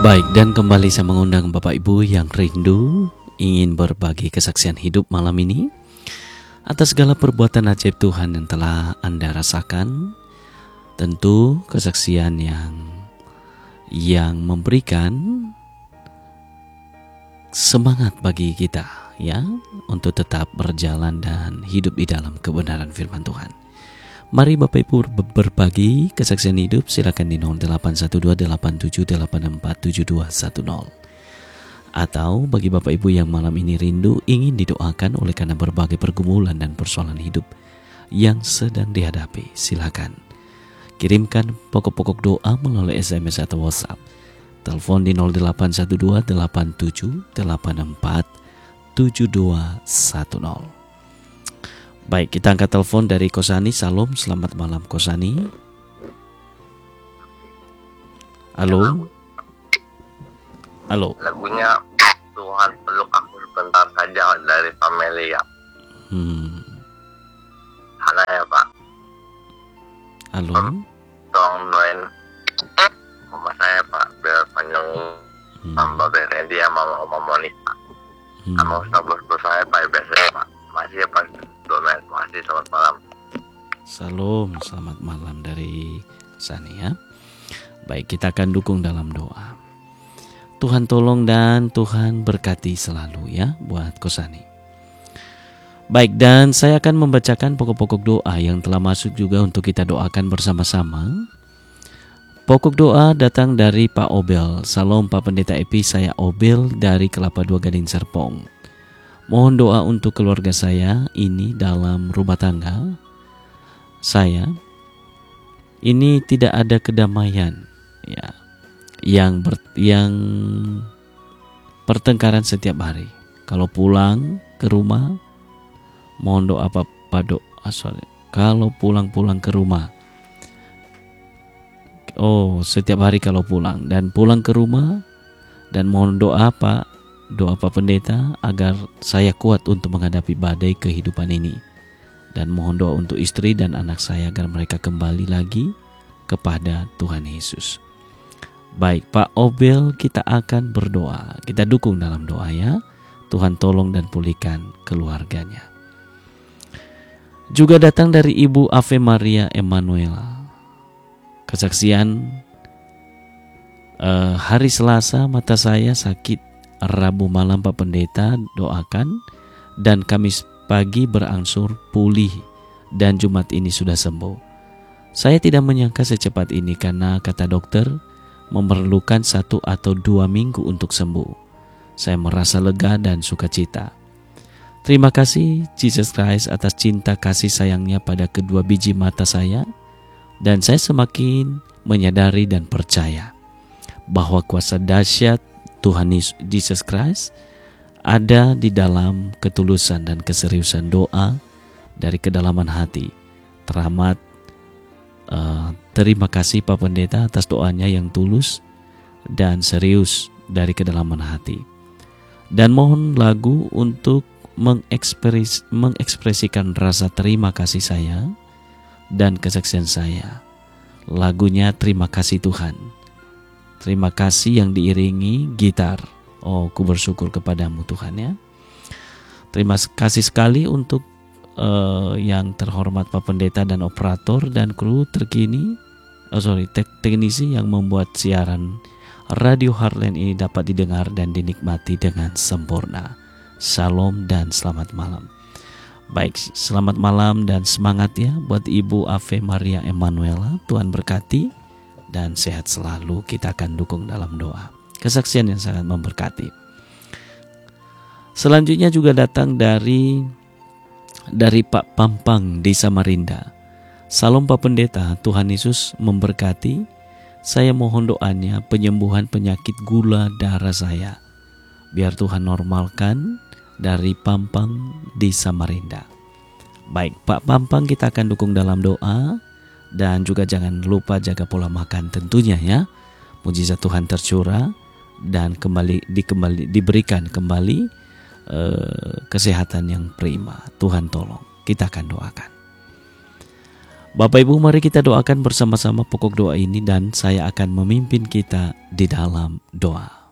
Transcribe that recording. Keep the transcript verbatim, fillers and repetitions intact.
Baik, dan kembali saya mengundang Bapak Ibu yang rindu ingin berbagi kesaksian hidup malam ini atas segala perbuatan ajaib Tuhan yang telah Anda rasakan. Tentu kesaksian yang yang memberikan semangat bagi kita ya untuk tetap berjalan dan hidup di dalam kebenaran firman Tuhan. Mari Bapak Ibu berbagi kesaksian hidup, silakan di nol delapan satu dua delapan tujuh delapan empat tujuh dua satu nol. Atau bagi Bapak Ibu yang malam ini rindu ingin didoakan oleh karena berbagai pergumulan dan persoalan hidup yang sedang dihadapi, silakan kirimkan pokok-pokok doa melalui S M S atau WhatsApp. Telepon di nol delapan satu dua delapan tujuh delapan empat tujuh dua satu nol. Baik, kita angkat telepon dari Kosani. Salam, selamat malam Kosani. Halo. Halo. Lagunya Tuhan peluk aku sebentar saja dari Pamelia. Hmm. Halo ya Pak. Halo. Tolong doain mama saya Pak biar panjang hmm. tambah beres dia mama Oma Monica. Hmm. Sama ustaz saya Pak biasanya Pak. Masih ya Pak. Doain, masih selamat malam. Salam, selamat malam dari Sani ya. Baik, kita akan dukung dalam doa. Tuhan tolong dan Tuhan berkati selalu ya buat Kosani. Baik, dan saya akan membacakan pokok-pokok doa yang telah masuk juga untuk kita doakan bersama-sama. Pokok doa datang dari Pak Obel. Salam Pak Pendeta Epi, saya Obel dari Kelapa Dua Gading Serpong. Mohon doa untuk keluarga saya ini dalam rumah tangga saya. Ini tidak ada kedamaian ya. Yang ber, yang pertengkaran setiap hari. Kalau pulang ke rumah, mohon doa Pak doa sorry. Kalau pulang-pulang ke rumah. Oh, setiap hari kalau pulang dan pulang ke rumah, dan mohon doa Pak Doa Pak Pendeta agar saya kuat untuk menghadapi badai kehidupan ini. Dan mohon doa untuk istri dan anak saya agar mereka kembali lagi kepada Tuhan Yesus. Baik Pak Obel, kita akan berdoa. Kita dukung dalam doa ya. Tuhan tolong dan pulihkan keluarganya. Juga datang dari Ibu Ave Maria Emanuela. Kesaksian uh, hari Selasa mata saya sakit. Rabu malam Pak Pendeta doakan, dan Kamis pagi berangsur pulih, dan Jumat ini sudah sembuh. Saya tidak menyangka secepat ini karena kata dokter memerlukan satu atau dua minggu untuk sembuh. Saya merasa lega dan sukacita. Terima kasih Jesus Christ atas cinta kasih sayangnya pada kedua biji mata saya, dan saya semakin menyadari dan percaya bahwa kuasa dahsyat Tuhan Yesus Christ ada di dalam ketulusan dan keseriusan doa dari kedalaman hati. Teramat uh, terima kasih Pak Pendeta atas doanya yang tulus dan serius dari kedalaman hati. Dan mohon lagu untuk mengekspres, mengekspresikan rasa terima kasih saya dan kesaksian saya. Lagunya Terima Kasih Tuhan. Terima kasih yang diiringi gitar. Oh, ku bersyukur kepadamu Tuhan ya. Terima kasih sekali untuk uh, yang terhormat Pak Pendeta dan operator dan kru terkini. Oh sorry, tek teknisi yang membuat siaran Radio Heartland ini dapat didengar dan dinikmati dengan sempurna. Salam dan selamat malam. Baik, selamat malam dan semangat ya buat Ibu Ave Maria Emanuela. Tuhan berkati dan sehat selalu. Kita akan dukung dalam doa. Kesaksian yang sangat memberkati. Selanjutnya juga datang dari dari Pak Pampang di Samarinda. Salam Pak Pendeta, Tuhan Yesus memberkati. Saya mohon doanya penyembuhan penyakit gula darah saya. Biar Tuhan normalkan, dari Pampang di Samarinda. Baik Pak Pampang, kita akan dukung dalam doa. Dan juga jangan lupa jaga pola makan tentunya ya. Mujizat Tuhan tercurah dan kembali dikembali diberikan kembali eh, kesehatan yang prima. Tuhan tolong. Kita akan doakan. Bapak Ibu, mari kita doakan bersama-sama pokok doa ini dan saya akan memimpin kita di dalam doa.